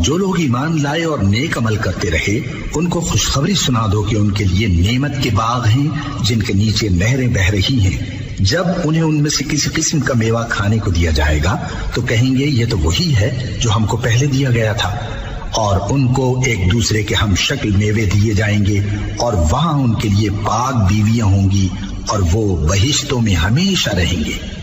जो लोग ईमान लाए और नेक अमल करते रहे उनको खुशखबरी सुना दो कि उनके लिए नेमत के बाग हैं जिनके नीचे नहरें बह रही हैं। जब उन्हें उनमें से किसी किस्म का मेवा खाने को दिया जाएगा तो कहेंगे ये तो वही है जो हमको पहले दिया गया था, और उनको एक दूसरे के हम शक्ल मेवे दिए जाएंगे और वहां उनके लिए पाक बीवियां होंगी और वो बहिश्तों में हमेशा रहेंगे।